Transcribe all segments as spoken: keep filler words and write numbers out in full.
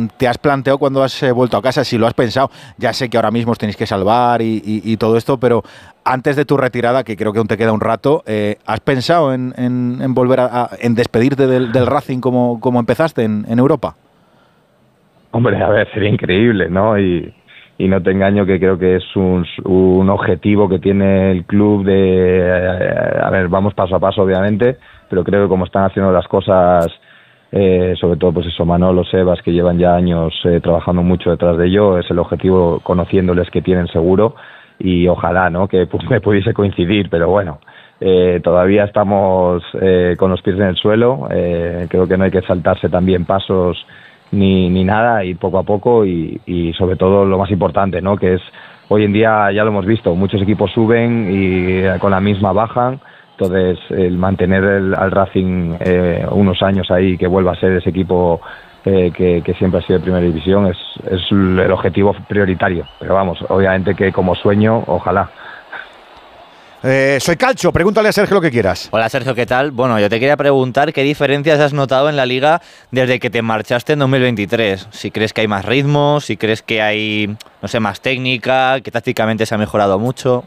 te has planteado cuando has eh, vuelto a casa, si lo has pensado? Ya sé que ahora mismo os tenéis que salvar y, y, y todo esto, pero antes de tu retirada, que creo que aún te queda un rato, eh, ¿has pensado en, en, en volver a, a en despedirte del, del Racing como, como empezaste en, en Europa? Hombre, a ver, sería increíble, ¿no? Y, y no te engaño que creo que es un, un objetivo que tiene el club de... Eh, a ver, vamos paso a paso, obviamente, pero creo que como están haciendo las cosas, eh, sobre todo, pues eso, Manolo, Sebas, que llevan ya años eh, trabajando mucho detrás de ello, es el objetivo, conociéndoles, que tienen seguro, y ojalá, ¿no?, que pues, me pudiese coincidir, pero bueno... Eh, todavía estamos eh, con los pies en el suelo, eh, creo que no hay que saltarse también pasos ni, ni nada, y poco a poco, y, y sobre todo lo más importante, ¿no?, que es hoy en día, ya lo hemos visto, muchos equipos suben y eh, con la misma bajan, entonces el mantener el, al Racing eh, unos años ahí, que vuelva a ser ese equipo eh, que, que siempre ha sido de primera división, es, es el objetivo prioritario, pero vamos, obviamente que como sueño, ojalá. Eh, soy Calcho, pregúntale a Sergio lo que quieras. Hola Sergio, ¿qué tal? Bueno, yo te quería preguntar qué diferencias has notado en la Liga desde que te marchaste en dos mil veintitrés. Si crees que hay más ritmo, si crees que hay, no sé, más técnica, que tácticamente se ha mejorado mucho.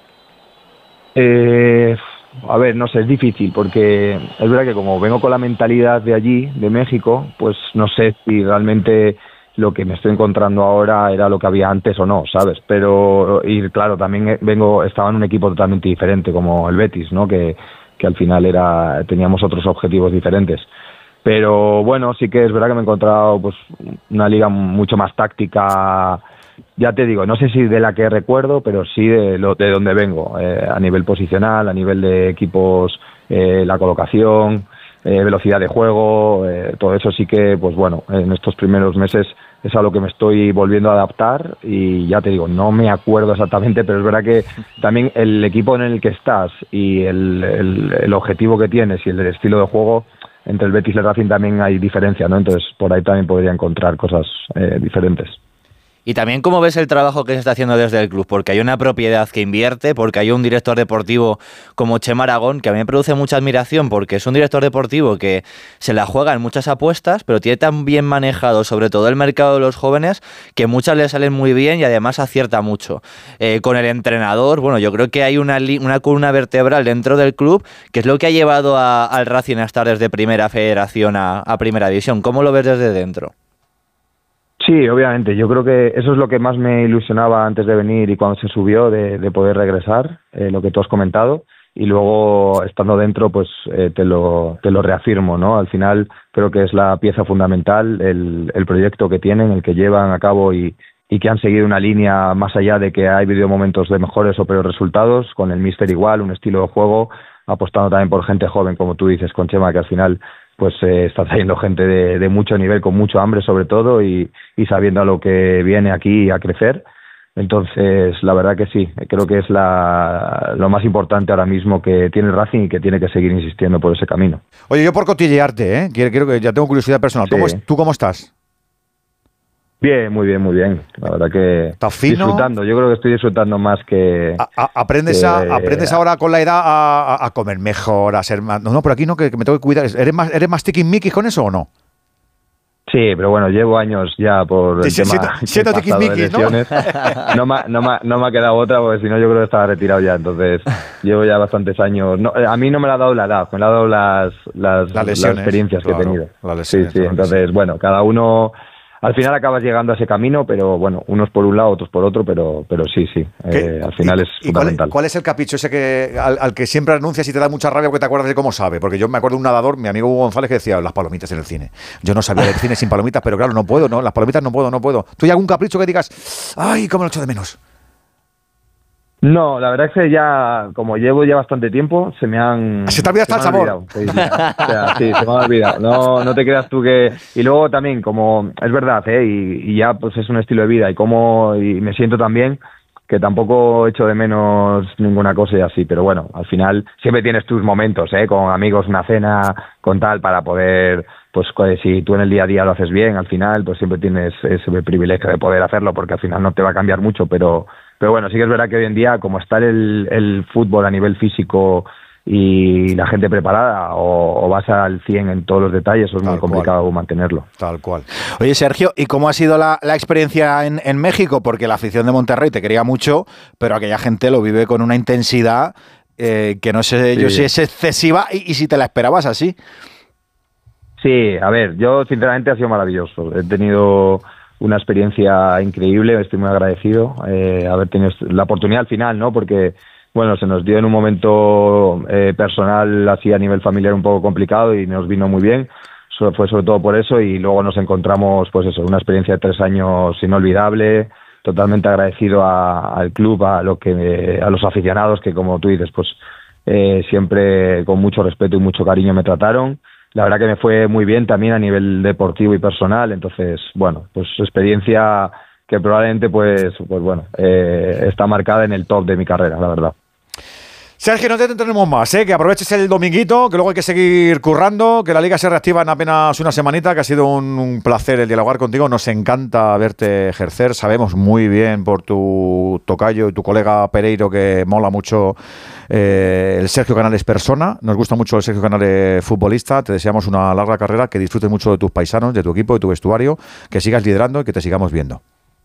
Eh, a ver, no sé, es difícil porque es verdad que como vengo con la mentalidad de allí, de México, pues no sé si realmente lo que me estoy encontrando ahora era lo que había antes o no, ¿sabes? Pero, y claro, también vengo, estaba en un equipo totalmente diferente como el Betis, ¿no?, que, que al final era, teníamos otros objetivos diferentes. Pero bueno, sí que es verdad que me he encontrado pues una liga mucho más táctica, ya te digo, no sé si de la que recuerdo, pero sí de, lo, de donde vengo, eh, a nivel posicional, a nivel de equipos, eh, la colocación, eh, velocidad de juego, eh, todo eso sí que, pues bueno, en estos primeros meses es a lo que me estoy volviendo a adaptar, y ya te digo, no me acuerdo exactamente, pero es verdad que también el equipo en el que estás y el, el, el objetivo que tienes y el estilo de juego, entre el Betis y el Racing también hay diferencia, ¿no? Entonces por ahí también podría encontrar cosas eh, diferentes. Y también cómo ves el trabajo que se está haciendo desde el club, porque hay una propiedad que invierte, porque hay un director deportivo como Chema Aragón, que a mí me produce mucha admiración, porque es un director deportivo que se la juega en muchas apuestas, pero tiene tan bien manejado sobre todo el mercado de los jóvenes, que muchas le salen muy bien y además acierta mucho. Eh, con el entrenador, bueno, yo creo que hay una, una columna vertebral dentro del club, que es lo que ha llevado a, al Racing a estar desde Primera Federación a, a Primera División. ¿Cómo lo ves desde dentro? Sí, obviamente. Yo creo que eso es lo que más me ilusionaba antes de venir y cuando se subió, de, de poder regresar, eh, lo que tú has comentado. Y luego, estando dentro, pues eh, te lo te lo reafirmo, ¿no? Al final, creo que es la pieza fundamental, el, el proyecto que tienen, el que llevan a cabo y, y que han seguido una línea más allá de que ha habido momentos de mejores o peores resultados, con el míster igual, un estilo de juego, apostando también por gente joven, como tú dices, con Chema, que al final pues eh, está trayendo gente de, de mucho nivel, con mucho hambre sobre todo, y, y sabiendo a lo que viene aquí a crecer. Entonces, la verdad que sí, creo que es la, lo más importante ahora mismo que tiene el Racing y que tiene que seguir insistiendo por ese camino. Oye, yo por cotillearte, ¿eh? Quiero, quiero que ya tengo curiosidad personal. Sí. ¿Cómo es, ¿Tú cómo estás? Bien, muy bien, muy bien. La verdad que ¿Estás fino? Disfrutando. Yo creo que estoy disfrutando más que... A, a, aprendes, que, a, aprendes ahora con la edad a, a comer mejor, a ser más... No, no, por aquí no, que, que me tengo que cuidar. ¿Eres más, eres más tiquismiquis con eso o no? Sí, pero bueno, llevo años ya por el sí, sí, tema siendo, siendo tiquismiquis, ¿no? No, me, no, me, no me ha quedado otra, porque si no yo creo que estaba retirado ya. Entonces llevo ya bastantes años. No, a mí no me la ha dado la edad, me la ha dado las, las, las, lesiones, las experiencias claro, que he tenido. Las lesiones, sí, sí, entonces, bueno, cada uno... Al final acabas llegando a ese camino, pero bueno, unos por un lado, otros por otro, pero pero sí, sí, eh, al final y, es y fundamental. ¿cuál, ¿Cuál es el capricho ese que al, al que siempre anuncias y te da mucha rabia porque te acuerdas de cómo sabe? Porque yo me acuerdo de un nadador, mi amigo Hugo González, que decía, las palomitas en el cine. Yo no sabía del cine sin palomitas, pero claro, no puedo, ¿no? Las palomitas no puedo, no puedo. ¿Tú hay algún capricho que digas, ay, cómo lo echo de menos? No, la verdad es que ya, como llevo ya bastante tiempo, se me han... Se te ha olvidado hasta el sabor. O sea, sí, se me ha olvidado. No, no te creas tú que... Y luego también, como es verdad, ¿eh? y, y ya pues es un estilo de vida y como y me siento también que tampoco echo de menos ninguna cosa y así, pero bueno, al final siempre tienes tus momentos, ¿eh? Con amigos, una cena, con tal, para poder... Pues si tú en el día a día lo haces bien, al final pues siempre tienes ese privilegio de poder hacerlo, porque al final no te va a cambiar mucho, pero... Pero bueno, sí que es verdad que hoy en día, como está el, el fútbol a nivel físico y la gente preparada, o, o vas al cien en todos los detalles, o es Tal muy complicado cual. mantenerlo. Tal cual. Oye, Sergio, ¿y cómo ha sido la, la experiencia en, en México? Porque la afición de Monterrey te quería mucho, pero aquella gente lo vive con una intensidad eh, que no sé sí. yo si es excesiva y, y si te la esperabas así. Sí, a ver, yo sinceramente ha sido maravilloso. He tenido una experiencia increíble, estoy muy agradecido eh, haber tenido la oportunidad al final, ¿no? Porque bueno, se nos dio en un momento eh, personal, así a nivel familiar un poco complicado y nos vino muy bien. So, fue sobre todo por eso y luego nos encontramos, pues eso, una experiencia de tres años inolvidable, totalmente agradecido a, al club, a, lo que, a los aficionados que, como tú dices, pues eh, siempre con mucho respeto y mucho cariño me trataron. La verdad que me fue muy bien también a nivel deportivo y personal, entonces, bueno, pues experiencia que probablemente, pues, pues bueno, eh, está marcada en el top de mi carrera, la verdad. Sergio, no te tenemos más, ¿eh? Que aproveches el dominguito, que luego hay que seguir currando, que la Liga se reactiva en apenas una semanita, que ha sido un, un placer el dialogar contigo. Nos encanta verte ejercer, sabemos muy bien por tu tocayo y tu colega Pereiro que mola mucho eh, el Sergio Canales persona, nos gusta mucho el Sergio Canales futbolista, te deseamos una larga carrera, que disfrutes mucho de tus paisanos, de tu equipo, de tu vestuario, que sigas liderando y que te sigamos viendo.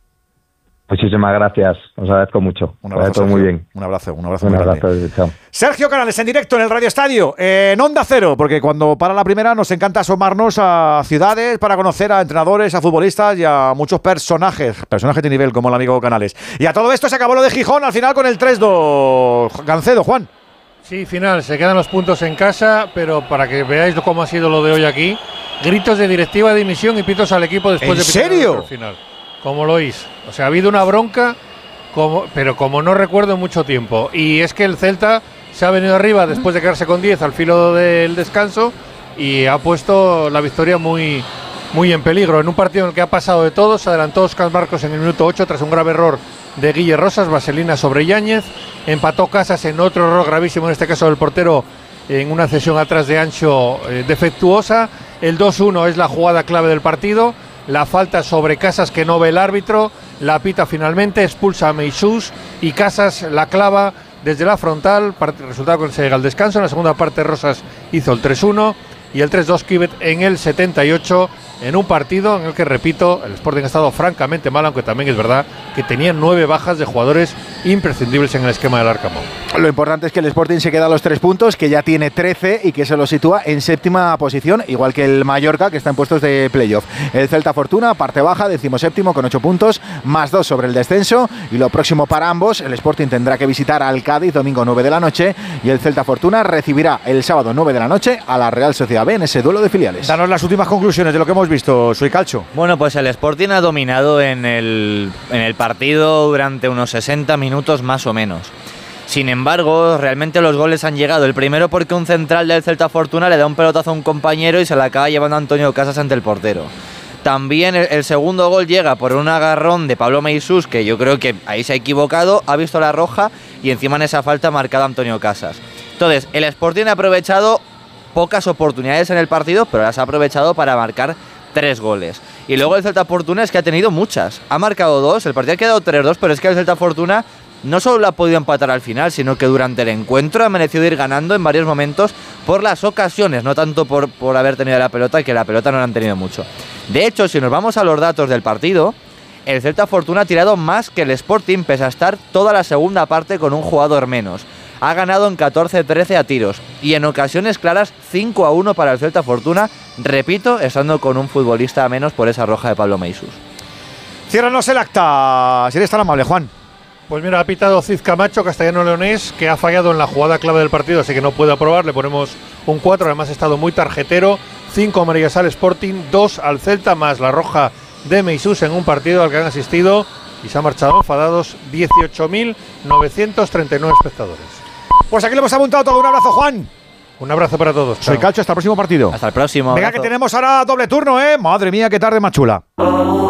Muchísimas gracias, os agradezco mucho. Un abrazo, todo muy bien. Un abrazo, un abrazo un muy abrazo, grande. chao. Sergio Canales en directo en el Radio Estadio, eh, en Onda Cero, porque cuando para la primera nos encanta asomarnos a ciudades para conocer a entrenadores, a futbolistas y a muchos personajes, personajes de nivel como el amigo Canales. Y a todo esto se acabó lo de Gijón al final con el tres dos. Gancedo, Juan. Sí, final, se quedan los puntos en casa, pero para que veáis cómo ha sido lo de hoy aquí, gritos de directiva de dimisión y pitos al equipo después ¿En de pitar serio? el final. Como lo oís. O sea, ha habido una bronca, como, pero como no recuerdo en mucho tiempo. Y es que el Celta se ha venido arriba después de quedarse con diez al filo del descanso y ha puesto la victoria muy, muy en peligro. En un partido en el que ha pasado de todo, se adelantó Óscar Marcos en el minuto ocho tras un grave error de Guille Rosas, vaselina sobre Yáñez. Empató Casas en otro error gravísimo, en este caso del portero, en una cesión atrás de Ancho eh, defectuosa. El dos uno es la jugada clave del partido. La falta sobre Casas que no ve el árbitro, la pita finalmente, expulsa a Meisús y Casas la clava desde la frontal, resultado que se llega al descanso. En la segunda parte Rosas hizo el tres uno y el tres dos Kivet en el setenta y ocho, en un partido en el que, repito, el Sporting ha estado francamente mal, aunque también es verdad que tenía nueve bajas de jugadores imprescindibles en el esquema del Arcamón. Lo importante es que el Sporting se queda a los tres puntos, que ya tiene trece y que se lo sitúa en séptima posición, igual que el Mallorca, que está en puestos de playoff. El Celta Fortuna, parte baja, decimoséptimo con ocho puntos, más dos sobre el descenso, y lo próximo para ambos, el Sporting tendrá que visitar al Cádiz domingo nueve de la noche, y el Celta Fortuna recibirá el sábado nueve de la noche a la Real Sociedad B en ese duelo de filiales. Danos las últimas conclusiones de lo que hemos visto, Soy Calcho. Bueno, pues el Sporting ha dominado en el, en el partido durante unos sesenta minutos más o menos. Sin embargo, realmente los goles han llegado. El primero porque un central del Celta Fortuna le da un pelotazo a un compañero y se la acaba llevando Antonio Casas ante el portero. También el, el segundo gol llega por un agarrón de Pablo Meisús, que yo creo que ahí se ha equivocado, ha visto la roja y encima en esa falta ha marcado a Antonio Casas. Entonces, el Sporting ha aprovechado pocas oportunidades en el partido, pero las ha aprovechado para marcar tres goles. Y luego el Celta Fortuna es que ha tenido muchas. Ha marcado dos, el partido ha quedado tres dos, pero es que el Celta Fortuna no solo ha podido empatar al final, sino que durante el encuentro ha merecido ir ganando en varios momentos por las ocasiones, no tanto por, por haber tenido la pelota, que la pelota no la han tenido mucho. De hecho, si nos vamos a los datos del partido, el Celta Fortuna ha tirado más que el Sporting, pese a estar toda la segunda parte con un jugador menos. Ha ganado en catorce trece a tiros y en ocasiones claras cinco a uno para el Celta Fortuna, repito, estando con un futbolista a menos por esa roja de Pablo Meisús. Ciérranos el acta, si eres tan amable, Juan. Pues mira, ha pitado Cid Camacho, castellano-leonés, que ha fallado en la jugada clave del partido, así que no puede aprobar. Le ponemos un cuatro, además ha estado muy tarjetero. cinco amarillas al Sporting, dos al Celta, más la roja de Meisús en un partido al que han asistido y se han marchado enfadados dieciocho mil novecientos treinta y nueve espectadores. Pues aquí le hemos apuntado todo. Un abrazo, Juan. Un abrazo para todos. Soy Calcho, hasta el próximo partido. Hasta el próximo. Venga, abrazo. que tenemos ahora doble turno, ¿eh? Madre mía, qué tarde más chula.